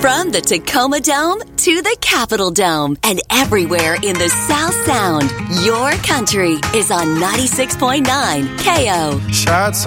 From the Tacoma Dome to the Capitol Dome and everywhere in the South Sound, your country is on 96.9 KO. Shots